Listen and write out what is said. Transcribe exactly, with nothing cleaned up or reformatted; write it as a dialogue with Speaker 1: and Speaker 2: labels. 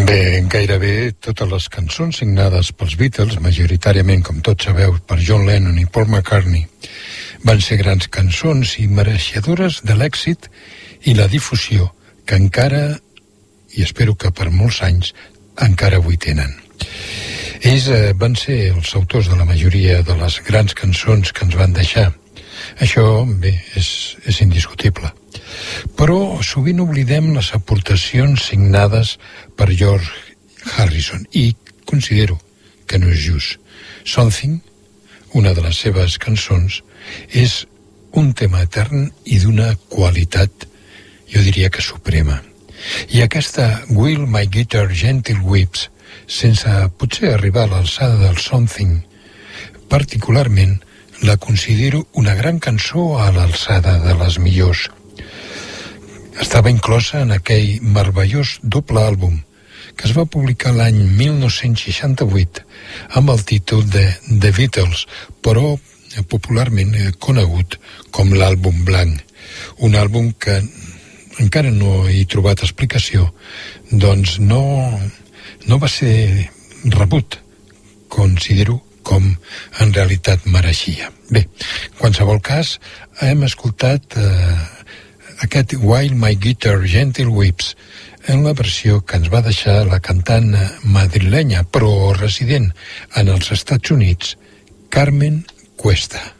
Speaker 1: Bé, gairebé totes les cançons signades pels Beatles, majoritàriament, com tots sabeu, per John Lennon i Paul McCartney, van ser grans cançons i mereixedores de l'èxit i la difusió que encara, i espero que per molts anys, encara avui tenen. Ells eh, van ser els autors de la majoria de les grans cançons que ens van deixar. Això, bé, és, és indiscutible. Però sovint oblidem les aportacions signades per George Harrison i considero que no és just. Something, una de les seves cançons, és un tema etern i d'una qualitat, jo diria que suprema. I aquesta Will My Guitar Gentle Weeps, sense potser arribar a l'alçada del Something, particularment la considero una gran cançó a l'alçada de les millors. Estava inclosa en aquell meravellós doble àlbum que es va publicar l'any mil nou-cents seixanta-vuit amb el títol de The Beatles, però popularment conegut com l'àlbum blanc. Un àlbum que encara no he trobat explicació, doncs no, no va ser rebut, considero, com en realitat mereixia. Bé, en qualsevol cas, hem escoltat eh, aquest While My Guitar Gentle Weeps en la versió que ens va deixar la cantant madrilenya, però resident en els Estats Units, Carmen Cuesta.